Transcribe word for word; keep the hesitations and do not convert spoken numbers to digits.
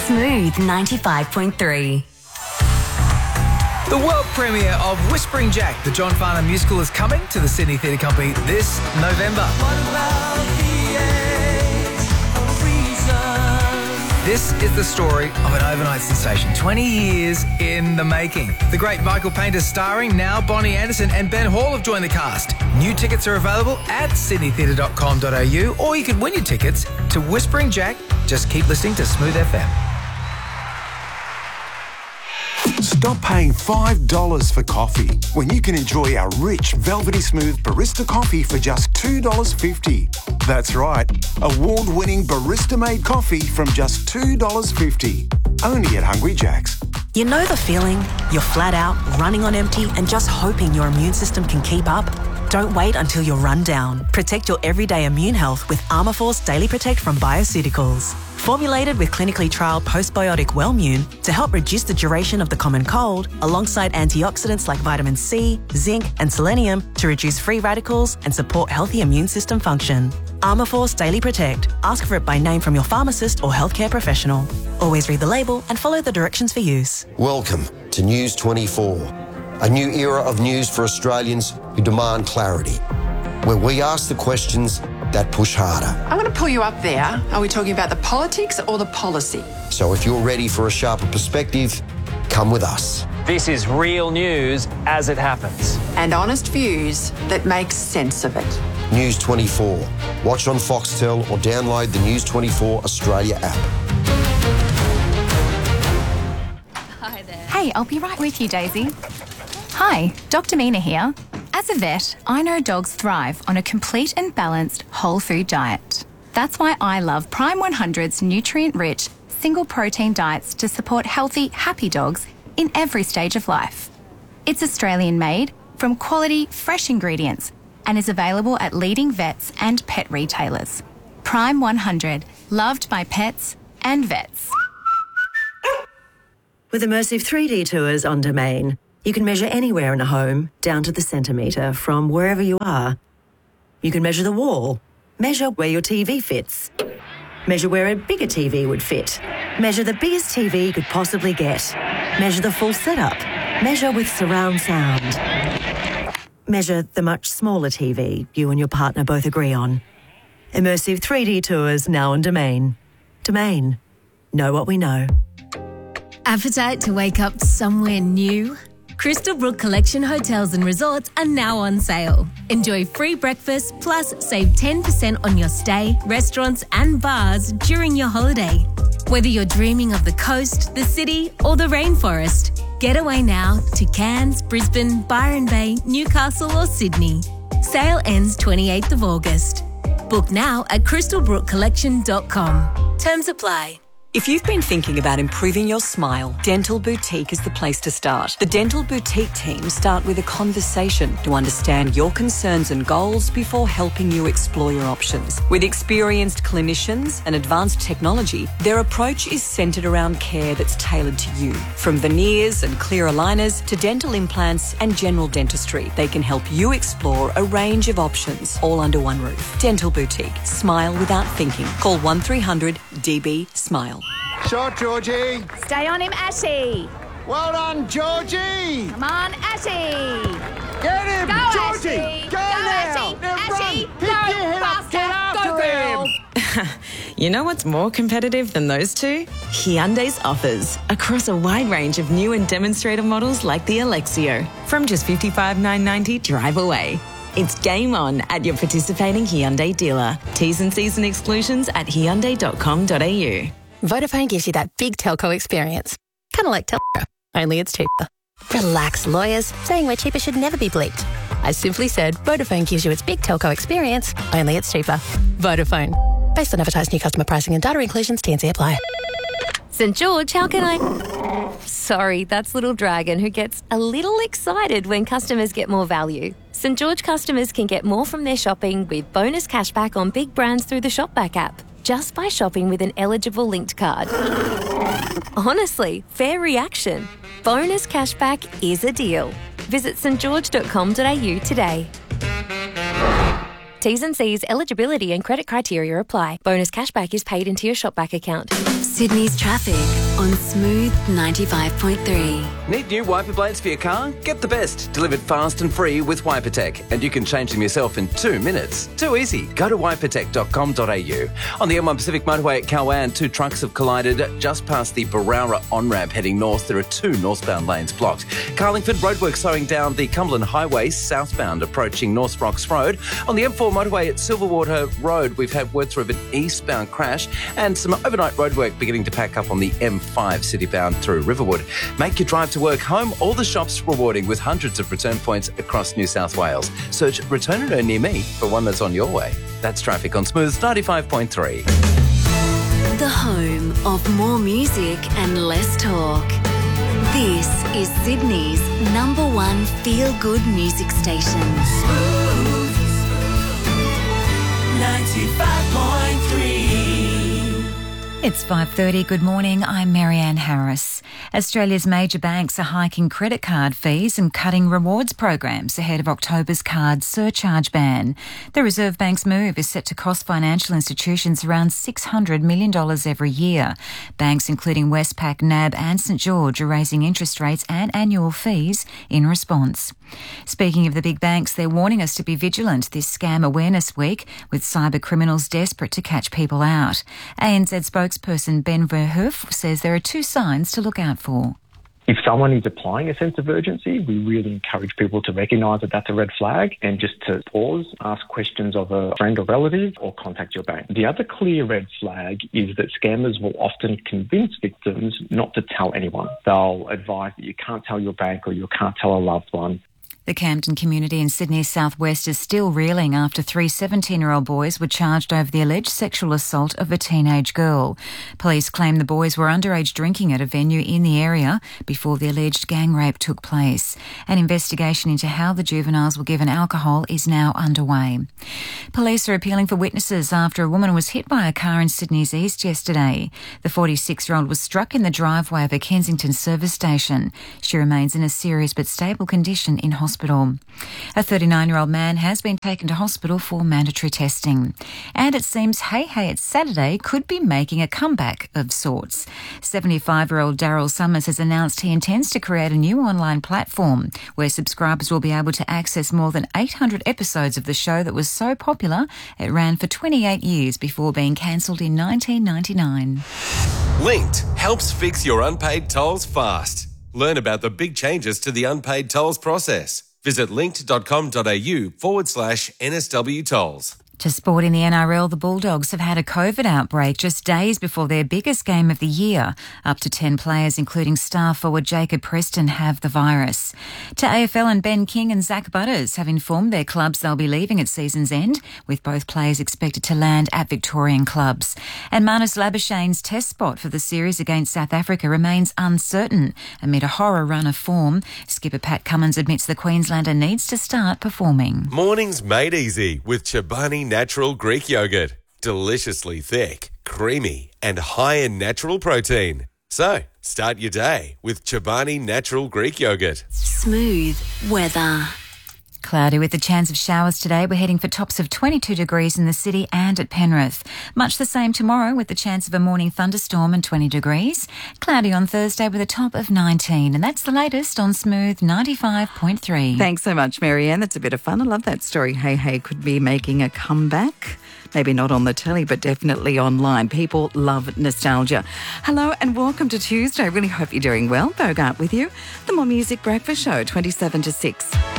Smooth ninety-five point three. The world premiere of Whispering Jack, the John Farnham musical, is coming to the Sydney Theatre Company this November. What about the age of reason? This is the story of an overnight sensation, twenty years in the making. The great Michael Painter starring, now Bonnie Anderson and Ben Hall have joined the cast. New tickets are available at sydney theatre dot com dot a u, or you can win your tickets to Whispering Jack. Just keep listening to Smooth F M. Stop paying five dollars for coffee when you can enjoy our rich, velvety smooth barista coffee for just two dollars fifty. That's right, award-winning barista-made coffee from just two dollars fifty. Only at Hungry Jack's. You know the feeling? You're flat out, running on empty and just hoping your immune system can keep up? Don't wait until you're run down. Protect your everyday immune health with Armourforce Daily Protect from Bioceuticals. Formulated with clinically trialled postbiotic Wellmune to help reduce the duration of the common cold, alongside antioxidants like vitamin C, zinc and selenium to reduce free radicals and support healthy immune system function. Armourforce Daily Protect. Ask for it by name from your pharmacist or healthcare professional. Always read the label and follow the directions for use. Welcome to News twenty-four, a new era of news for Australians who demand clarity, where we ask the questions that push harder. I'm going to pull you up there. Are we talking about the politics or the policy? So if you're ready for a sharper perspective, come with us. This is real news as it happens. And honest views that make sense of it. News twenty-four. Watch on Foxtel or download the News twenty-four Australia app. Hi there. Hey, I'll be right with you, Daisy. Hi, Doctor Mina here. As a vet, I know dogs thrive on a complete and balanced whole food diet. That's why I love Prime one hundred's nutrient-rich, single-protein diets to support healthy, happy dogs in every stage of life. It's Australian-made, from quality, fresh ingredients, and is available at leading vets and pet retailers. Prime one hundred, loved by pets and vets. With immersive three D tours on Domain, you can measure anywhere in a home, down to the centimetre, from wherever you are. You can measure the wall, measure where your T V fits, measure where a bigger T V would fit, measure the biggest T V you could possibly get, measure the full setup, measure with surround sound, measure the much smaller T V you and your partner both agree on. Immersive three D tours now on Domain. Domain. Know what we know. Appetite to wake up somewhere new? Crystal Brook Collection Hotels and Resorts are now on sale. Enjoy free breakfast plus save ten percent on your stay, restaurants and bars during your holiday. Whether you're dreaming of the coast, the city or the rainforest, get away now to Cairns, Brisbane, Byron Bay, Newcastle or Sydney. Sale ends twenty-eighth of August. Book now at crystal brook collection dot com. Terms apply. If you've been thinking about improving your smile, Dental Boutique is the place to start. The Dental Boutique team start with a conversation to understand your concerns and goals before helping you explore your options. With experienced clinicians and advanced technology, their approach is centred around care that's tailored to you. From veneers and clear aligners to dental implants and general dentistry, they can help you explore a range of options, all under one roof. Dental Boutique. Smile without thinking. Call one three hundred D B SMILE. Shot, Georgie. Stay on him, Ashy. Well done, Georgie. Come on, Ashy. Get him, Go, Georgie. Ashy. Go, Go, now. Ashy. Now Ashy. run. Go, Pick your head up. Get after Go, girl. him. You know what's more competitive than those two? Hyundai's offers across a wide range of new and demonstrator models like the Alexio, from just fifty-five thousand nine hundred ninety dollars drive away. It's game on at your participating Hyundai dealer. T's and C's and exclusions at hyundai dot com dot a u. Vodafone gives you that big telco experience. Kind of like telco, only it's cheaper. Relax, lawyers. Saying we're cheaper should never be bleeped. I simply said Vodafone gives you its big telco experience, only it's cheaper. Vodafone. Based on advertised new customer pricing and data inclusions, T and C apply. St George, how can I... Sorry, that's Little Dragon, who gets a little excited when customers get more value. St George customers can get more from their shopping with bonus cashback on big brands through the Shopback app, just by shopping with an eligible linked card. Honestly, fair reaction. Bonus cashback is a deal. Visit st george dot com dot a u today. T's and C's, eligibility and credit criteria apply. Bonus cashback is paid into your Shopback account. Sydney's traffic on Smooth ninety-five point three. Need new wiper blades for your car? Get the best, delivered fast and free with WiperTech, and you can change them yourself in two minutes. Too easy. Go to wipertech dot com dot a u. On the M one Pacific motorway at Kalwan, two trucks have collided just past the Barowra on-ramp heading north. There are two northbound lanes blocked. Carlingford roadwork slowing down the Cumberland Highway southbound approaching North Rocks Road. On the M four motorway at Silverwater Road, we've had word through of an eastbound crash and some overnight roadwork beginning to pack up on the M five citybound through Riverwood. Make your drive to work home or the shops rewarding with hundreds of return points across New South Wales. Search Return and Earn near me for one that's on your way. That's traffic on Smooth ninety-five point three. The home of more music and less talk. This is Sydney's number one feel-good music station. Smooth ninety-five point three. It's five thirty. Good morning. I'm Marianne Harris. Australia's major banks are hiking credit card fees and cutting rewards programs ahead of October's card surcharge ban. The Reserve Bank's move is set to cost financial institutions around six hundred million dollars every year. Banks including Westpac, N A B and St George are raising interest rates and annual fees in response. Speaking of the big banks, they're warning us to be vigilant this Scam Awareness Week, with cyber criminals desperate to catch people out. A N Z spokesperson Ben Verhoef says there are two signs to look out for. If someone is applying a sense of urgency, we really encourage people to recognise that that's a red flag and just to pause, ask questions of a friend or relative, or contact your bank. The other clear red flag is that scammers will often convince victims not to tell anyone. They'll advise that you can't tell your bank or you can't tell a loved one. The Camden community in Sydney's southwest is still reeling after three seventeen-year-old boys were charged over the alleged sexual assault of a teenage girl. Police claim the boys were underage drinking at a venue in the area before the alleged gang rape took place. An investigation into how the juveniles were given alcohol is now underway. Police are appealing for witnesses after a woman was hit by a car in Sydney's east yesterday. The forty-six-year-old was struck in the driveway of a Kensington service station. She remains in a serious but stable condition in hospital. A thirty-nine-year-old man has been taken to hospital for mandatory testing. And it seems Hey Hey It's Saturday could be making a comeback of sorts. seventy-five-year-old Daryl Summers has announced he intends to create a new online platform where subscribers will be able to access more than eight hundred episodes of the show that was so popular it ran for twenty-eight years before being cancelled in nineteen ninety-nine. Linked helps fix your unpaid tolls fast. Learn about the big changes to the unpaid tolls process. Visit linked.com.au forward slash NSW tolls. To sport in the N R L, the Bulldogs have had a COVID outbreak just days before their biggest game of the year. Up to ten players, including star forward Jacob Preston, have the virus. To A F L, and Ben King and Zach Butters have informed their clubs they'll be leaving at season's end, with both players expected to land at Victorian clubs. And Marnus Labuschagne's test spot for the series against South Africa remains uncertain amid a horror run of form. Skipper Pat Cummins admits the Queenslander needs to start performing. Mornings made easy with Chobani Natural Greek Yogurt. Deliciously thick, creamy and high in natural protein. So, start your day with Chobani Natural Greek Yogurt. Smooth weather. Cloudy with a chance of showers today. We're heading for tops of twenty-two degrees in the city and at Penrith. Much the same tomorrow with the chance of a morning thunderstorm and twenty degrees. Cloudy on Thursday with a top of nineteen. And that's the latest on Smooth ninety-five point three. Thanks so much, Marianne. That's a bit of fun. I love that story. Hey Hey could be making a comeback. Maybe not on the telly, but definitely online. People love nostalgia. Hello and welcome to Tuesday. I really hope you're doing well. Bogart with you. The More Music Breakfast Show, twenty-seven to six.